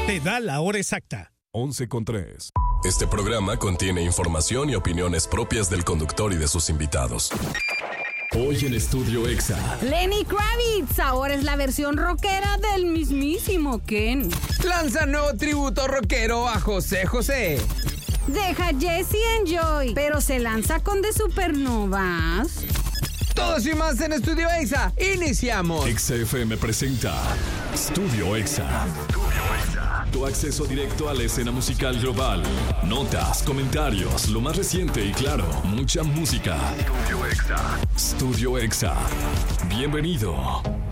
te da la hora exacta. 11:03. Este programa contiene información y opiniones propias del conductor y de sus invitados. Hoy en Estudio Exa. Lenny Kravitz ahora es la versión rockera del mismísimo Ken. Lanza nuevo tributo rockero a José José. Deja Jesse Enjoy, pero se lanza con The Supernovas. Todo y más en Estudio Exa. Iniciamos. Exa FM presenta Estudio Exa. Tu acceso directo a la escena musical global. Notas, comentarios, lo más reciente y claro, mucha música. Estudio Exa. Bienvenido.